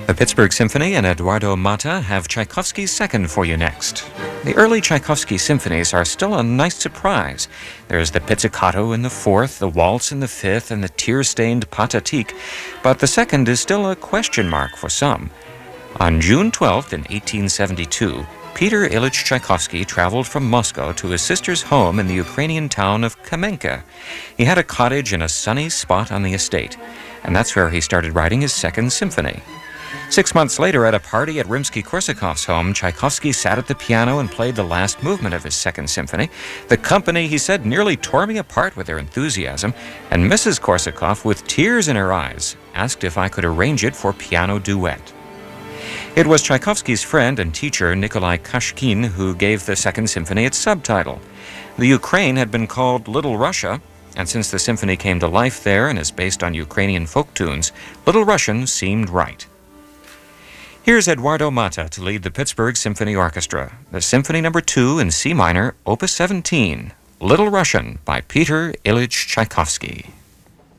The Pittsburgh Symphony and Eduardo Mata have Tchaikovsky's Second for you next. The early Tchaikovsky symphonies are still a nice surprise. There's the pizzicato in the fourth, the waltz in the fifth, and the tear-stained Pathetique, but the second is still a question mark for some. On June 12th in 1872, Peter Ilyich Tchaikovsky traveled from Moscow to his sister's home in the Ukrainian town of Kamenka. He had a cottage in a sunny spot on the estate, and that's where he started writing his Second Symphony. 6 months later, at a party at Rimsky-Korsakov's home, Tchaikovsky sat at the piano and played the last movement of his Second Symphony. The company, he said, nearly tore me apart with their enthusiasm, and Mrs. Korsakov, with tears in her eyes, asked if I could arrange it for piano duet. It was Tchaikovsky's friend and teacher, Nikolai Kashkin, who gave the Second Symphony its subtitle. The Ukraine had been called Little Russia, and since the symphony came to life there and is based on Ukrainian folk tunes, Little Russian seemed right. Here's Eduardo Mata to lead the Pittsburgh Symphony Orchestra, the Symphony No. 2 in C minor, Opus 17, Little Russian by Peter Ilyich Tchaikovsky.